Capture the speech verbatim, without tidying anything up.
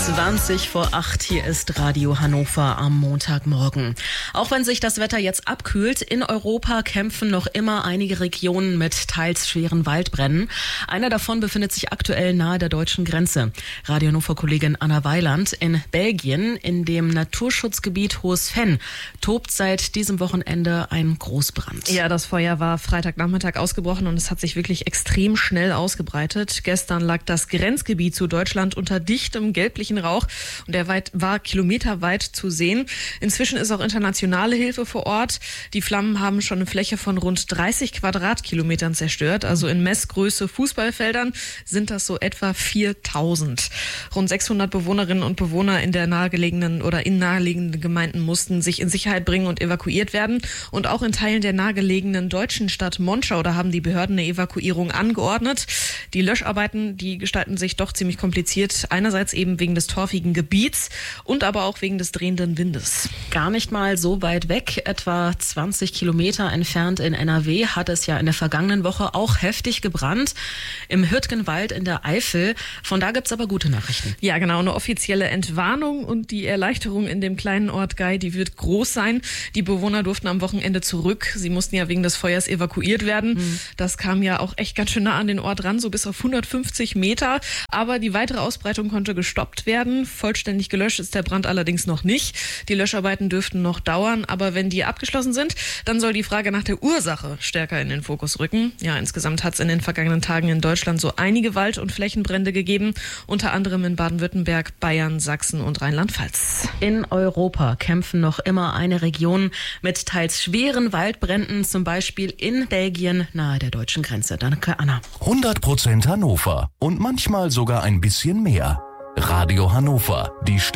zwanzig vor acht, hier ist Radio Hannover am Montagmorgen. Auch wenn sich das Wetter jetzt abkühlt, in Europa kämpfen noch immer einige Regionen mit teils schweren Waldbränden. Einer davon befindet sich aktuell nahe der deutschen Grenze. Radio Hannover-Kollegin Anna Weiland in Belgien, in dem Naturschutzgebiet Hohes Venn, tobt seit diesem Wochenende ein Großbrand. Ja, das Feuer war Freitagnachmittag ausgebrochen und es hat sich wirklich extrem schnell ausgebreitet. Gestern lag das Grenzgebiet zu Deutschland unter dichtem gelblichen Rauch und der weit, war kilometerweit zu sehen. Inzwischen ist auch internationale Hilfe vor Ort. Die Flammen haben schon eine Fläche von rund dreißig Quadratkilometern zerstört. Also in Messgröße Fußballfeldern sind das so etwa viertausend. Rund sechshundert Bewohnerinnen und Bewohner in der nahegelegenen oder in nahegelegenen Gemeinden mussten sich in Sicherheit bringen und evakuiert werden. Und auch in Teilen der nahegelegenen deutschen Stadt Monschau, da haben die Behörden eine Evakuierung angeordnet. Die Löscharbeiten, die gestalten sich doch ziemlich kompliziert. Einerseits eben wegen des torfigen Gebiets und aber auch wegen des drehenden Windes. Gar nicht mal so weit weg, etwa zwanzig Kilometer entfernt in N R W, hat es ja in der vergangenen Woche auch heftig gebrannt. Im Hürtgenwald in der Eifel. Von da gibt's aber gute Nachrichten. Ja, genau, eine offizielle Entwarnung und die Erleichterung in dem kleinen Ort Gei, die wird groß sein. Die Bewohner durften am Wochenende zurück. Sie mussten ja wegen des Feuers evakuiert werden. Mhm. Das kam ja auch echt ganz schön nah an den Ort ran, so bis auf hundertfünfzig Meter. Aber die weitere Ausbreitung konnte gestoppt werden. Vollständig gelöscht ist der Brand allerdings noch nicht. Die Löscharbeiten dürften noch dauern, aber wenn die abgeschlossen sind, dann soll die Frage nach der Ursache stärker in den Fokus rücken. Ja, insgesamt hat es in den vergangenen Tagen in Deutschland so einige Wald- und Flächenbrände gegeben, unter anderem in Baden-Württemberg, Bayern, Sachsen und Rheinland-Pfalz. In Europa kämpfen noch immer eine Region mit teils schweren Waldbränden, zum Beispiel in Belgien nahe der deutschen Grenze. Danke, Anna. hundert Prozent Hannover und manchmal sogar ein bisschen mehr. Radio Hannover, die Stimme